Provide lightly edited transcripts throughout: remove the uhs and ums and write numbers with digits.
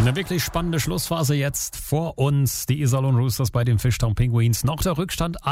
Eine wirklich spannende Schlussphase jetzt vor uns. Die Iserlohn Roosters bei den Fishtown Penguins. Noch der Rückstand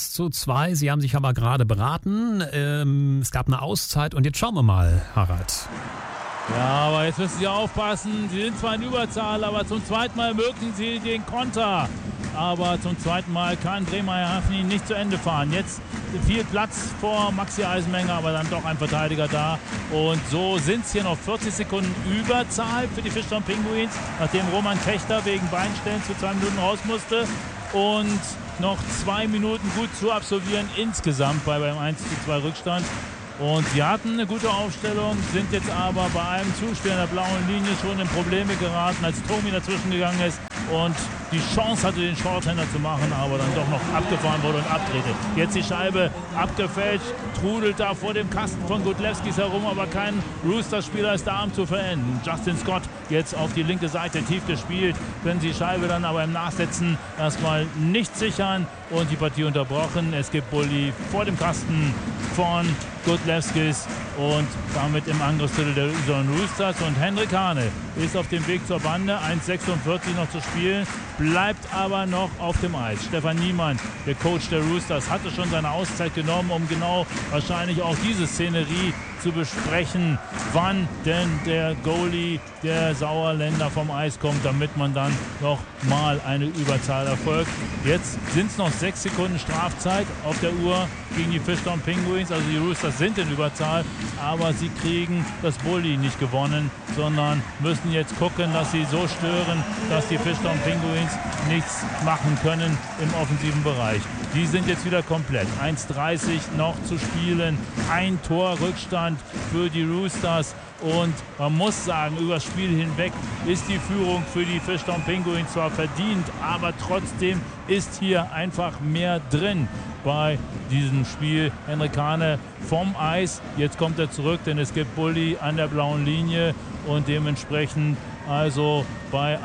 1:2. Sie haben sich aber gerade beraten. Es gab eine Auszeit und jetzt schauen wir mal, Harald. Ja, aber jetzt müssen Sie aufpassen. Sie sind zwar in Überzahl, aber zum zweiten Mal mögen Sie den Konter. Aber zum zweiten Mal kann Bremerhaven ihn nicht zu Ende fahren. Jetzt viel Platz vor Maxi Eisenmenger, aber dann doch ein Verteidiger da. Und so sind es hier noch 40 Sekunden Überzahl für die Fishtown Penguins, nachdem Roman Kechter wegen Beinstellen für 2 Minuten raus musste. Und noch 2 Minuten gut zu absolvieren insgesamt beim 1:2 Rückstand. Und sie hatten eine gute Aufstellung, sind jetzt aber bei einem Zuspiel an der blauen Linie schon in Probleme geraten, als Tomi dazwischen gegangen ist und die Chance hatte, den Shorthander zu machen, aber dann doch noch abgefahren wurde und abdrehte. Jetzt die Scheibe abgefälscht, trudelt da vor dem Kasten von Gudlewskis herum, aber kein Roosters-Spieler ist da, um zu verenden. Justin Scott jetzt auf die linke Seite tief gespielt, können sie die Scheibe dann aber im Nachsetzen erstmal nicht sichern und die Partie unterbrochen. Es gibt Bulli vor dem Kasten von Gudlewskis und damit im Angriffsdrittel der Iserlohn Roosters. Und Henrik Hane ist auf dem Weg zur Bande, 1:46 noch zu spielen, bleibt aber noch auf dem Eis. Stefan Niemann, der Coach der Roosters, hatte schon seine Auszeit genommen, um genau wahrscheinlich auch diese Szenerie zu besprechen, wann denn der Goalie der Sauerländer vom Eis kommt, damit man dann noch mal eine Überzahl erfolgt. Jetzt sind es noch 6 Sekunden Strafzeit auf der Uhr gegen die Fishtown Penguins. Also die Roosters sind in Überzahl, aber sie kriegen das Bulli nicht gewonnen, sondern müssen jetzt gucken, dass sie so stören, dass die Fishtown Penguins nichts machen können im offensiven Bereich. Die sind jetzt wieder komplett. 1:30 noch zu spielen. Ein Tor Rückstand für die Roosters. Und man muss sagen, über das Spiel hinweg ist die Führung für die Fishtown Penguins zwar verdient, aber trotzdem ist hier einfach mehr drin bei diesem Spiel. Henrik Hane vom Eis. Jetzt kommt er zurück, denn es gibt Bulli an der blauen Linie und dementsprechend also bei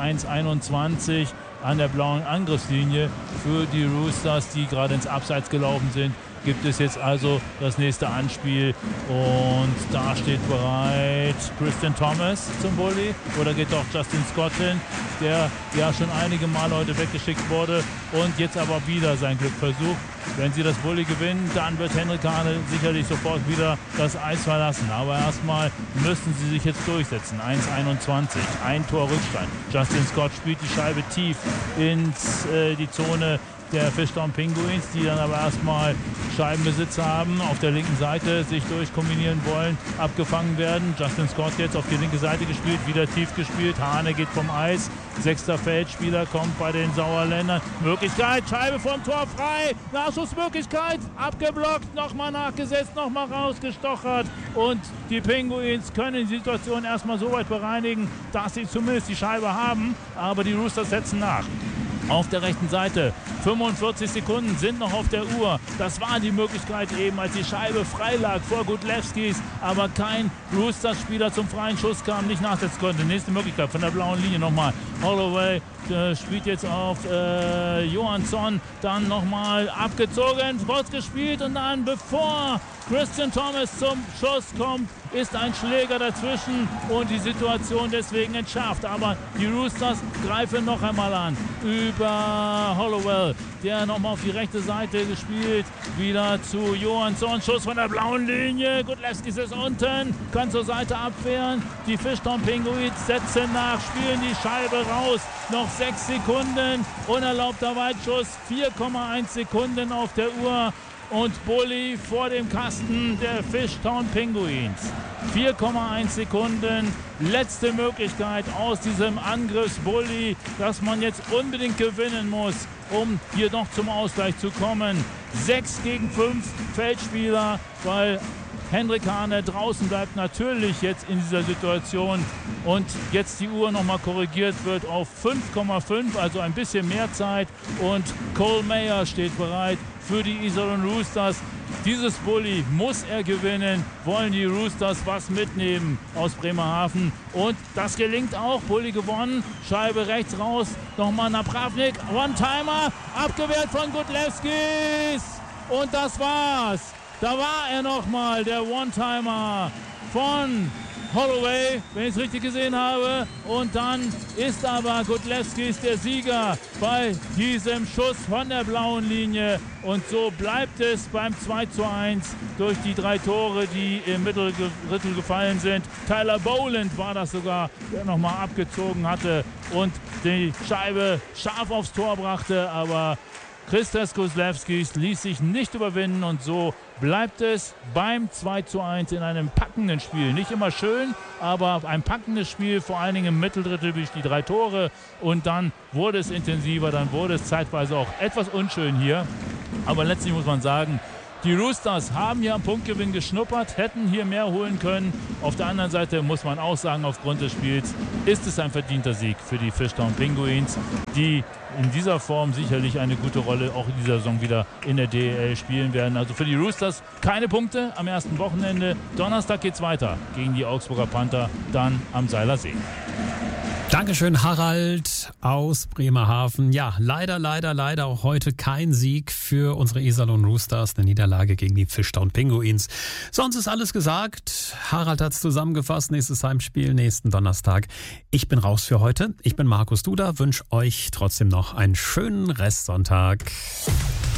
1:21 an der blauen Angriffslinie für die Roosters, die gerade ins Abseits gelaufen sind, gibt es jetzt also das nächste Anspiel und da steht bereit Christian Thomas zum Bulli oder geht doch Justin Scott hin, der ja schon einige Mal heute weggeschickt wurde und jetzt aber wieder sein Glück versucht. Wenn sie das Bulli gewinnen, dann wird Henrik Hane sicherlich sofort wieder das Eis verlassen. Aber erstmal müssen sie sich jetzt durchsetzen. 1:21, ein Tor Rückstand. Justin Scott spielt die Scheibe tief in die Zone der Fishtown Penguins, die dann aber erstmal Scheibenbesitz haben, auf der linken Seite sich durchkombinieren wollen, abgefangen werden. Justin Scott jetzt auf die linke Seite gespielt, wieder tief gespielt. Hane geht vom Eis. 6. Feldspieler kommt bei den Sauerländern. Möglichkeit, Scheibe vom Tor frei. Nachschussmöglichkeit, abgeblockt, nochmal nachgesetzt, nochmal rausgestochert. Und die Penguins können die Situation erstmal so weit bereinigen, dass sie zumindest die Scheibe haben. Aber die Roosters setzen nach. Auf der rechten Seite 45 Sekunden sind noch auf der Uhr. Das war die Möglichkeit eben, als die Scheibe frei lag vor Gudlewskis, aber kein Roosters-Spieler zum freien Schuss kam, nicht nachsetzen konnte. Nächste Möglichkeit von der blauen Linie nochmal. Holloway spielt jetzt auf Johansson, dann nochmal abgezogen, kurz gespielt und dann, bevor Christian Thomas zum Schuss kommt, ist ein Schläger dazwischen und die Situation deswegen entschärft. Aber die Roosters greifen noch einmal an über Holloway, der nochmal auf die rechte Seite gespielt, wieder zu Johansson, Schuss von der blauen Linie, Gudlewskis ist unten, kann zur Seite abwehren, die Fishtown Penguins setzen nach, spielen die Scheibe raus, noch 6 Sekunden, unerlaubter Weitschuss, 4,1 Sekunden auf der Uhr. Und Bulli vor dem Kasten der Fishtown Penguins. 4,1 Sekunden. Letzte Möglichkeit aus diesem Angriffsbully, dass man jetzt unbedingt gewinnen muss, um hier noch zum Ausgleich zu kommen. 6 gegen 5 Feldspieler, weil Henrik Hane draußen bleibt natürlich jetzt in dieser Situation und jetzt die Uhr nochmal korrigiert wird auf 5,5, also ein bisschen mehr Zeit und Cole Mayer steht bereit für die Iserlohn Roosters. Dieses Bulli muss er gewinnen, wollen die Roosters was mitnehmen aus Bremerhaven und das gelingt auch, Bulli gewonnen, Scheibe rechts raus, nochmal nach Pravnik, One-Timer, abgewehrt von Gudlewskis und das war's. Da war er nochmal, der One-Timer von Holloway, wenn ich es richtig gesehen habe. Und dann ist aber Godlewskis der Sieger bei diesem Schuss von der blauen Linie. Und so bleibt es beim 2:1 durch die 3 Tore, die im Mitteldrittel gefallen sind. Tyler Boland war das sogar, der nochmal abgezogen hatte und die Scheibe scharf aufs Tor brachte. Aber Christas Godlewskis ließ sich nicht überwinden und so bleibt es beim 2:1 in einem packenden Spiel. Nicht immer schön, aber ein packendes Spiel, vor allen Dingen im Mitteldrittel durch die 3 Tore. Und dann wurde es intensiver, dann wurde es zeitweise auch etwas unschön hier. Aber letztlich muss man sagen, die Roosters haben hier am Punktgewinn geschnuppert, hätten hier mehr holen können. Auf der anderen Seite muss man auch sagen, aufgrund des Spiels ist es ein verdienter Sieg für die Fishtown Pinguins, die in dieser Form sicherlich eine gute Rolle auch in dieser Saison wieder in der DEL spielen werden. Also für die Roosters keine Punkte am ersten Wochenende. Donnerstag geht's weiter gegen die Augsburger Panther, dann am Seiler See. Dankeschön, Harald aus Bremerhaven. Ja, leider auch heute kein Sieg für unsere Iserlohn Roosters. Eine Niederlage gegen die Fishtown Pinguins. Sonst ist alles gesagt. Harald hat's zusammengefasst. Nächstes Heimspiel, nächsten Donnerstag. Ich bin raus für heute. Ich bin Markus Duda. Wünsche euch trotzdem noch einen schönen Restsonntag.